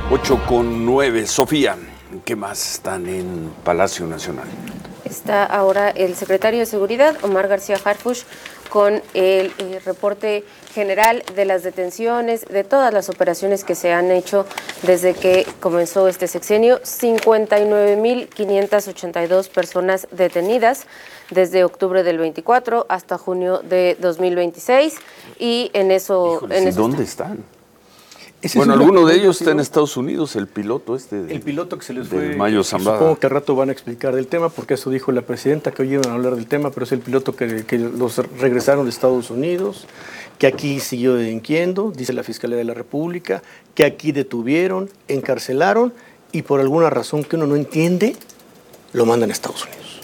8:09. Sofía, ¿qué más están en Palacio Nacional? Está ahora el secretario de Seguridad, Omar García Harfuch, con el reporte general de las detenciones, de todas las operaciones que se han hecho desde que comenzó este sexenio. 59,582 personas detenidas desde octubre del 24 hasta junio de 2026. Y en eso... Híjole, ¿dónde están? Bueno, alguno de ellos está en Estados Unidos, el piloto el piloto que se les fue, Mayo Zambada. Supongo que al rato van a explicar del tema, porque eso dijo la presidenta, que hoy iban a hablar del tema, pero es el piloto que los regresaron de Estados Unidos, que aquí siguió delinquiendo, dice la Fiscalía de la República, que aquí detuvieron, encarcelaron, y por alguna razón que uno no entiende, lo mandan a Estados Unidos.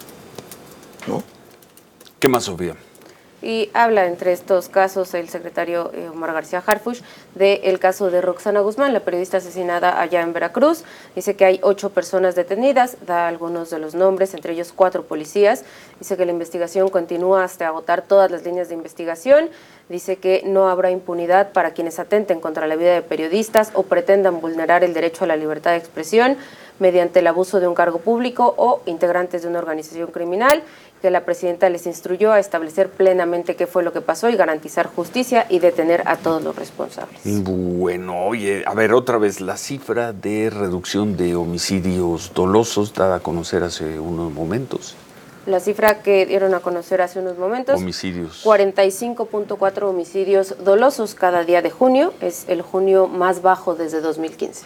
¿No? ¿Qué más, Sofía? Y habla entre estos casos el secretario Omar García Harfuch del caso de Roxana Guzmán, la periodista asesinada allá en Veracruz. Dice que hay 8 personas detenidas, da algunos de los nombres, entre ellos 4 policías. Dice que la investigación continúa hasta agotar todas las líneas de investigación. Dice que no habrá impunidad para quienes atenten contra la vida de periodistas o pretendan vulnerar el derecho a la libertad de expresión mediante el abuso de un cargo público o integrantes de una organización criminal, que la presidenta les instruyó a establecer plenamente qué fue lo que pasó y garantizar justicia y detener a todos los responsables. Bueno, oye, a ver, otra vez, la cifra de reducción de homicidios dolosos dada a conocer hace unos momentos. La cifra que dieron a conocer hace unos momentos, homicidios. 45.4 homicidios dolosos cada día de junio, es el junio más bajo desde 2015.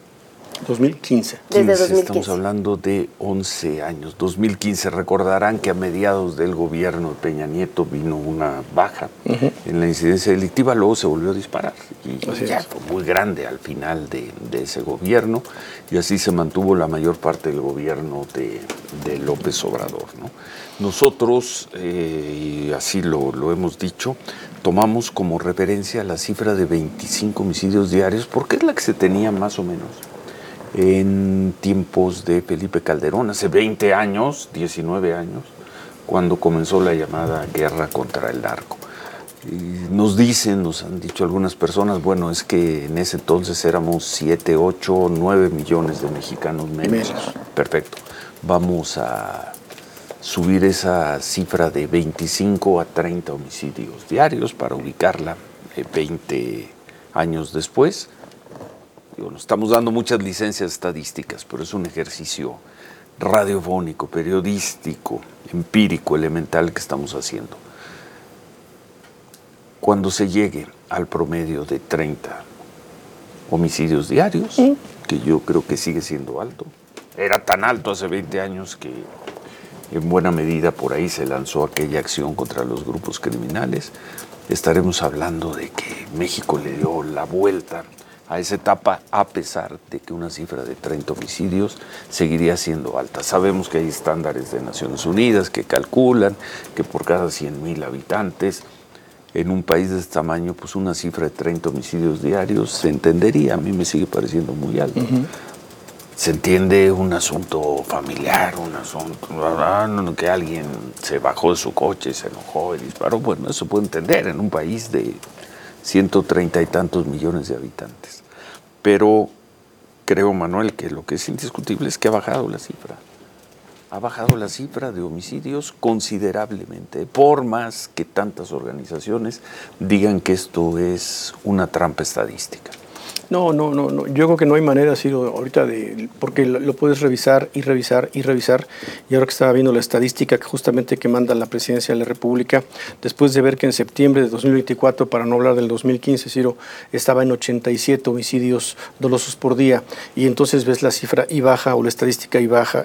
2015. Desde 2015. Estamos hablando de 11 años. 2015, recordarán que a mediados del gobierno de Peña Nieto vino una baja en la incidencia delictiva, luego se volvió a disparar y ya fue muy grande al final de ese gobierno, y así se mantuvo la mayor parte del gobierno de López Obrador, ¿no? Nosotros, y así lo hemos dicho, tomamos como referencia la cifra de 25 homicidios diarios, porque es la que se tenía más o menos en tiempos de Felipe Calderón, hace 20 años, 19 años, cuando comenzó la llamada guerra contra el narco. Y nos han dicho algunas personas, bueno, es que en ese entonces éramos 7, 8, 9 millones de mexicanos menos. Perfecto. Vamos a subir esa cifra de 25 a 30 homicidios diarios para ubicarla 20 años después. Nos estamos dando muchas licencias estadísticas, pero es un ejercicio radiofónico, periodístico, empírico, elemental que estamos haciendo. Cuando se llegue al promedio de 30 homicidios diarios, que yo creo que sigue siendo alto, era tan alto hace 20 años que en buena medida por ahí se lanzó aquella acción contra los grupos criminales, estaremos hablando de que México le dio la vuelta a esa etapa, a pesar de que una cifra de 30 homicidios seguiría siendo alta. Sabemos que hay estándares de Naciones Unidas que calculan que por cada 100,000 habitantes, en un país de este tamaño, pues una cifra de 30 homicidios diarios se entendería. A mí me sigue pareciendo muy alto. Se entiende un asunto familiar, un asunto que alguien se bajó de su coche, se enojó y disparó. Bueno, eso se puede entender en un país de 130 y tantos millones de habitantes. Pero creo, Manuel, que lo que es indiscutible es que ha bajado la cifra. Ha bajado la cifra de homicidios considerablemente, por más que tantas organizaciones digan que esto es una trampa estadística. No. Yo creo que no hay manera, Ciro, ahorita porque lo puedes revisar y revisar y revisar. Y ahora que estaba viendo la estadística que manda la Presidencia de la República, después de ver que en septiembre de 2024, para no hablar del 2015, Ciro, estaba en 87 homicidios dolosos por día. Y entonces ves la cifra y baja, o la estadística y baja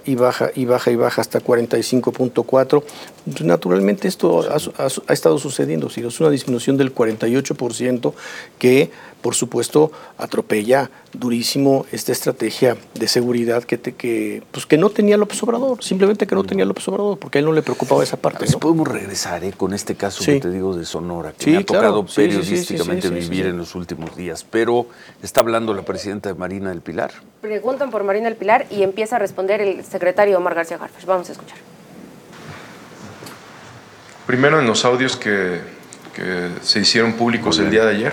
hasta 45.4. Naturalmente esto ha estado sucediendo, Ciro. Es una disminución del 48% que, por supuesto, atropella durísimo esta estrategia de seguridad que no tenía López Obrador, simplemente que no tenía López Obrador, porque a él no le preocupaba esa parte. ¿No? Podemos regresar con este caso que te digo de Sonora, que me ha tocado periodísticamente vivir en los últimos días, pero está hablando la presidenta de Marina del Pilar. Preguntan por Marina del Pilar y empieza a responder el secretario Omar García Harfuch. Vamos a escuchar. Primero, en los audios que se hicieron públicos el día de ayer,